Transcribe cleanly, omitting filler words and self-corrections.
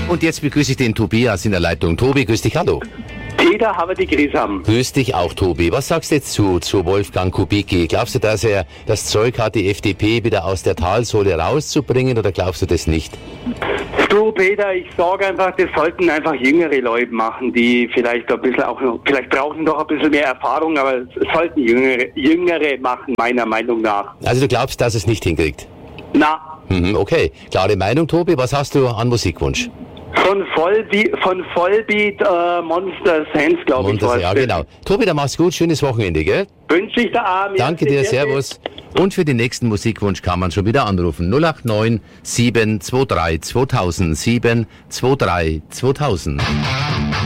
Und jetzt begrüße ich den Tobias in der Leitung. Tobi, grüß dich, hallo. Peter, habe die Grüße haben. Grüß dich auch, Tobi. Was sagst du jetzt zu Wolfgang Kubicki? Glaubst du, dass er das Zeug hat, die FDP wieder aus der Talsohle rauszubringen, oder glaubst du das nicht? Du, Peter, ich sage einfach, das sollten einfach jüngere Leute machen, die vielleicht ein bisschen auch noch, vielleicht brauchen doch ein bisschen mehr Erfahrung, aber es sollten jüngere machen, meiner Meinung nach. Also du glaubst, dass es nicht hinkriegt? Na. Okay, klare Meinung, Tobi. Was hast du an Musikwunsch? Von Vollbeat Monster Sense, glaube ich. Ja, genau. Tobi, dann mach's gut. Schönes Wochenende, gell? Wünsche ich der Arme. Danke dir, servus. Und für den nächsten Musikwunsch kann man schon wieder anrufen. 089 723 2000 723 2000.